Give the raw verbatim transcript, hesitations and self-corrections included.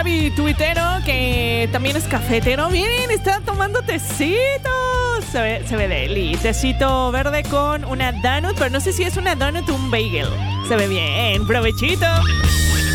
Javi tuitero, que también es cafetero. Miren, está tomando tecito. Se ve, se ve deli. Tecito verde con una donut, pero no sé si es una donut o un bagel. Se ve bien. Provechito.